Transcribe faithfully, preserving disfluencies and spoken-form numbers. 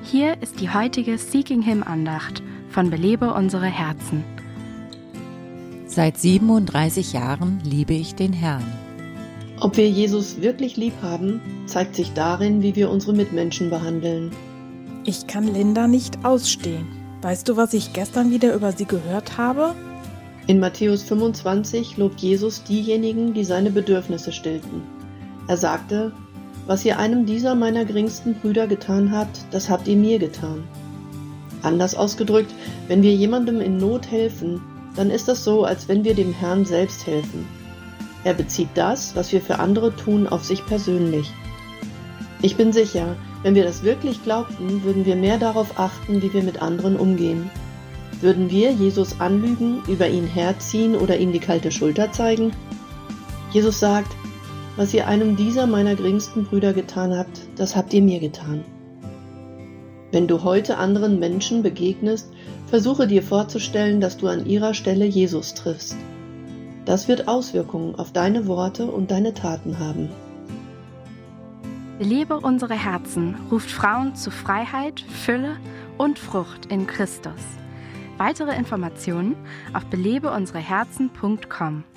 Hier ist die heutige Seeking Him Andacht von Belebe unsere Herzen. Seit siebenunddreißig Jahren liebe ich den Herrn. Ob wir Jesus wirklich lieb haben, zeigt sich darin, wie wir unsere Mitmenschen behandeln. Ich kann Linda nicht ausstehen. Weißt du, was ich gestern wieder über sie gehört habe? In Matthäus fünfundzwanzig lobt Jesus diejenigen, die seine Bedürfnisse stillten. Er sagte: Was ihr einem dieser meiner geringsten Brüder getan habt, das habt ihr mir getan. Anders ausgedrückt, wenn wir jemandem in Not helfen, dann ist das so, als wenn wir dem Herrn selbst helfen. Er bezieht das, was wir für andere tun, auf sich persönlich. Ich bin sicher, wenn wir das wirklich glaubten, würden wir mehr darauf achten, wie wir mit anderen umgehen. Würden wir Jesus anlügen, über ihn herziehen oder ihm die kalte Schulter zeigen? Jesus sagt: Was ihr einem dieser meiner geringsten Brüder getan habt, das habt ihr mir getan. Wenn du heute anderen Menschen begegnest, versuche dir vorzustellen, dass du an ihrer Stelle Jesus triffst. Das wird Auswirkungen auf deine Worte und deine Taten haben. Belebe unsere Herzen ruft Frauen zu Freiheit, Fülle und Frucht in Christus. Weitere Informationen auf belebe unsere herzen punkt com.